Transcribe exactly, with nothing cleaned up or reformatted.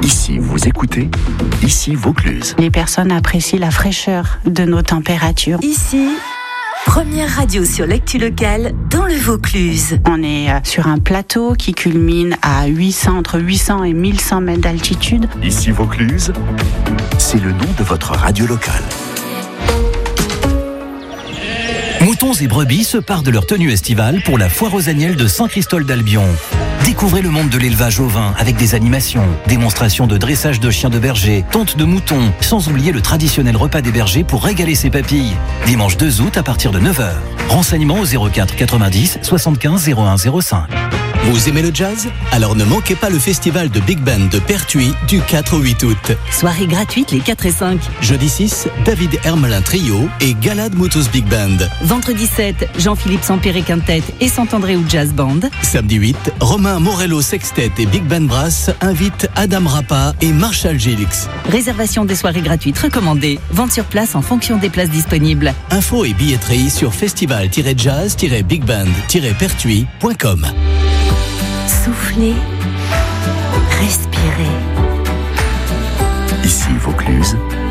Ici, vous écoutez, ici Vaucluse. Les personnes apprécient la fraîcheur de nos températures. Ici, première radio sur l'actu locale dans le Vaucluse. On est sur un plateau qui culmine à huit cents, entre huit cents et mille cent mètres d'altitude. Ici Vaucluse, c'est le nom de votre radio locale. Moutons et brebis se partent de leur tenue estivale pour la foire aux agnelles de Saint-Christol-d'Albion. Découvrez le monde de l'élevage ovin avec des animations, démonstrations de dressage de chiens de berger, tonte de moutons, sans oublier le traditionnel repas des bergers pour régaler ses papilles. Dimanche deux août à partir de neuf heures. Renseignements au zéro quatre quatre-vingt-dix soixante-quinze zéro un zéro cinq. Vous aimez le jazz? Alors ne manquez pas le festival de Big Band de Pertuis du quatre au huit août. Soirée gratuite les quatre et cinq. Jeudi six, David Hermelin Trio et Galad Moutos Big Band. Vendredi sept, Jean-Philippe Sampéré Quintet et Sant'André ou Jazz Band. Samedi huit, Romain Morello Sextet et Big Band Brass invitent Adam Rapa et Marshall Gilix. Réservation des soirées gratuites recommandées. Vente sur place en fonction des places disponibles. Infos et billetterie sur festival tiret jazz tiret big band tiret pertuis point com. Soufflez, respirez. Ici Vaucluse,